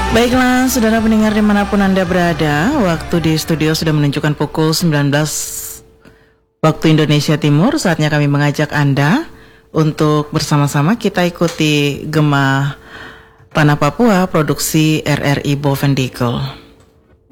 Baiklah, saudara pendengar dimanapun Anda berada, waktu di studio sudah menunjukkan pukul 19 waktu Indonesia Timur. Saatnya kami mengajak Anda untuk bersama-sama kita ikuti Gema Tanah Papua produksi RRI Bovendigel.